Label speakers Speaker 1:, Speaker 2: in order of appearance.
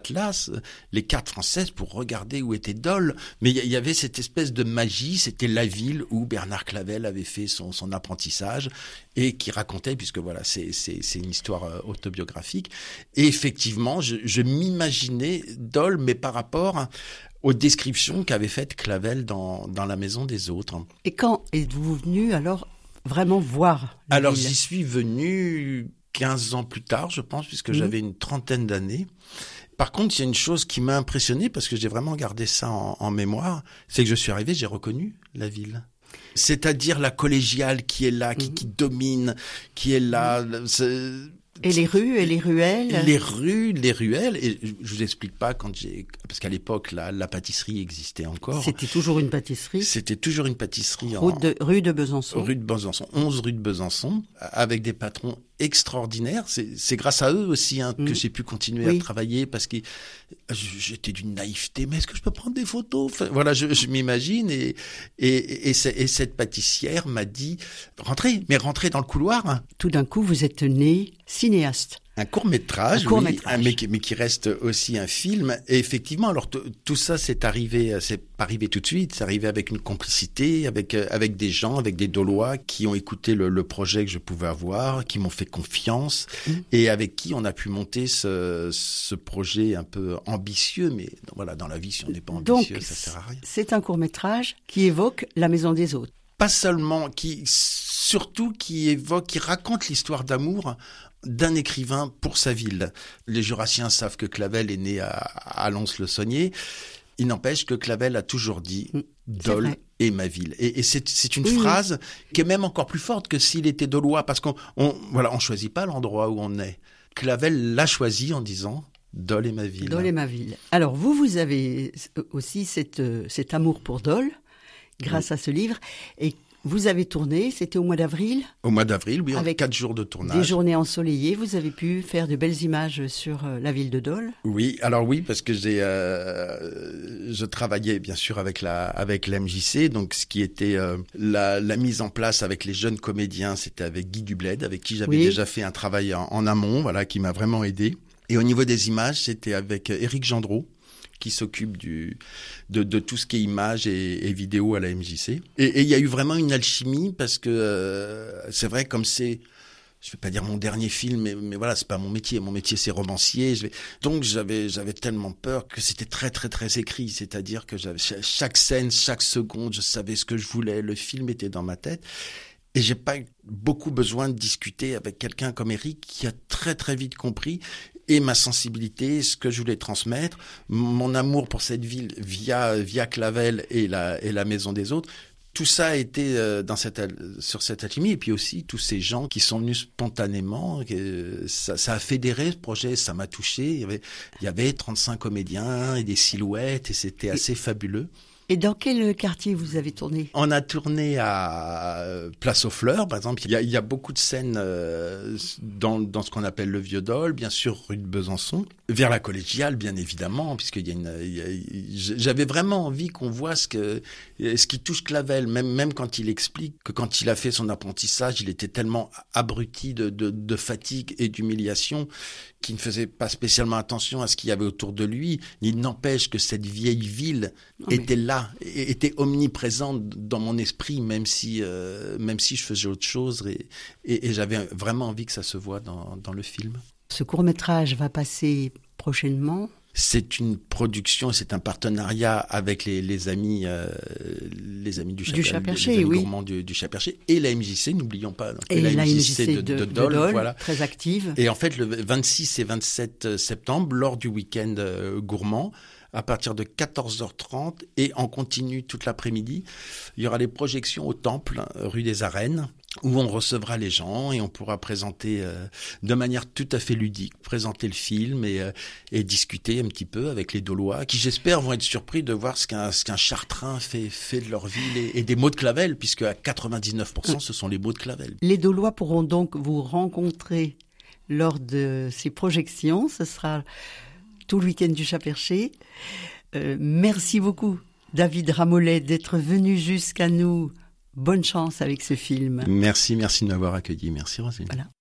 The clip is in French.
Speaker 1: l'atlas, les cartes françaises pour regarder où était Dole. Mais il y avait cette espèce de magie, c'était la ville où Bernard Clavel avait fait son apprentissage et qui racontait, puisque voilà, c'est une histoire autobiographique. Et effectivement, je m'imaginais Dole, mais par rapport aux descriptions qu'avait faites Clavel dans La Maison des Autres.
Speaker 2: Et quand êtes-vous venu alors vraiment voir la
Speaker 1: Alors
Speaker 2: ville?
Speaker 1: j'y suis venu 15 ans plus tard, je pense, puisque j'avais une trentaine d'années. Par contre, il y a une chose qui m'a impressionné, parce que j'ai vraiment gardé ça en mémoire, c'est que je suis arrivé, j'ai reconnu la ville. C'est-à-dire la collégiale qui est là, qui domine, qui est là.
Speaker 2: Et les rues et les ruelles?
Speaker 1: Les rues, les ruelles. Et je vous explique pas parce qu'à l'époque, la pâtisserie existait encore.
Speaker 2: C'était toujours une pâtisserie?
Speaker 1: C'était toujours une pâtisserie.
Speaker 2: Rue de Besançon?
Speaker 1: Rue de Besançon, 11 rue de Besançon, avec des patrons extraordinaires. C'est grâce à eux aussi que j'ai pu continuer à travailler, parce que j'étais d'une naïveté. Mais est-ce que je peux prendre des photos? Enfin, voilà, je m'imagine. Et cette pâtissière m'a dit, rentrez dans le couloir.
Speaker 2: Tout d'un coup, vous êtes né cinéaste.
Speaker 1: Un court-métrage, mais qui reste aussi un film. Et effectivement, alors tout ça, c'est pas arrivé tout de suite. C'est arrivé avec une complicité, avec des gens, avec des Dolois qui ont écouté le projet que je pouvais avoir, qui m'ont fait confiance et avec qui on a pu monter ce projet un peu ambitieux. Mais voilà, dans la vie, si on n'est pas ambitieux,
Speaker 2: donc,
Speaker 1: ça sert à rien.
Speaker 2: C'est un court-métrage qui évoque La Maison des Autres.
Speaker 1: Pas seulement, surtout qui raconte l'histoire d'amour d'un écrivain pour sa ville. Les Jurassiens savent que Clavel est né à Lons-le-Saunier. Il n'empêche que Clavel a toujours dit « Dole est ma ville ». Et c'est une phrase qui est même encore plus forte que s'il était dolois, parce qu'on choisit pas l'endroit où on est. Clavel l'a choisi en disant « Dole est ma ville ».
Speaker 2: Dole est ma ville. Alors vous avez aussi cet amour pour Dole, grâce à ce livre. Et vous avez tourné, c'était au mois d'avril?
Speaker 1: Au mois d'avril, oui,
Speaker 2: avec
Speaker 1: 4 jours de tournage.
Speaker 2: Des journées ensoleillées, vous avez pu faire de belles images sur la ville de Dole?
Speaker 1: Oui, parce que je travaillais bien sûr avec la MJC, donc ce qui était la mise en place avec les jeunes comédiens, c'était avec Guy Dubled, avec qui j'avais déjà fait un travail en amont, voilà, qui m'a vraiment aidé. Et au niveau des images, c'était avec Éric Gendreau, qui s'occupe de tout ce qui est images et vidéos à la MJC. Et il y a eu vraiment une alchimie, parce que c'est vrai, comme c'est, je vais pas dire mon dernier film, mais voilà, c'est pas mon métier. Mon métier, c'est romancier. Donc j'avais tellement peur que c'était très très très écrit. C'est-à-dire que chaque scène, chaque seconde, je savais ce que je voulais. Le film était dans ma tête. Et j'ai pas eu beaucoup besoin de discuter avec quelqu'un comme Éric, qui a très très vite compris, et ma sensibilité, ce que je voulais transmettre, mon amour pour cette ville via Clavel et la Maison des Autres. Tout ça a été sur cette alchimie, et puis aussi tous ces gens qui sont venus spontanément. Ça a fédéré ce projet, ça m'a touché. Il y avait 35 comédiens et des silhouettes, et c'était assez fabuleux.
Speaker 2: Et dans quel quartier vous avez tourné?
Speaker 1: On a tourné à Place aux Fleurs, par exemple. Il y a beaucoup de scènes dans ce qu'on appelle le Vieux-Dole, bien sûr rue de Besançon, vers la collégiale, bien évidemment, puisqu'il y a j'avais vraiment envie qu'on voit ce qui touche Clavel, même quand il explique que quand il a fait son apprentissage, il était tellement abruti de fatigue et d'humiliation qu'il ne faisait pas spécialement attention à ce qu'il y avait autour de lui. Il n'empêche que cette vieille ville était là, était omniprésente dans mon esprit, même si je faisais autre chose, et j'avais vraiment envie que ça se voit dans le film.
Speaker 2: Ce court-métrage va passer prochainement?
Speaker 1: C'est une production, c'est un partenariat avec les amis du Chat-Perché, les amis gourmands du Chat-Perché, et la MJC, n'oublions pas.
Speaker 2: Et la MJC de Dole,
Speaker 1: voilà.
Speaker 2: Très active.
Speaker 1: Et en fait, le 26 et 27 septembre, lors du week-end gourmand, à partir de 14h30 et en continu toute l'après-midi, il y aura des projections au Temple, rue des Arènes, où on recevra les gens et on pourra présenter de manière tout à fait ludique, présenter le film et discuter un petit peu avec les Dolois, qui j'espère vont être surpris de voir ce qu'un Chartrain fait de leur ville et des mots de Clavel, puisque à 99% ce sont les mots de Clavel.
Speaker 2: Les Dolois pourront donc vous rencontrer lors de ces projections. Ce sera tout le week-end du Chat-Perché. Merci beaucoup, David Ramollet, d'être venu jusqu'à nous. Bonne chance avec ce film.
Speaker 1: Merci de m'avoir accueilli. Merci, Roselyne.
Speaker 2: Voilà.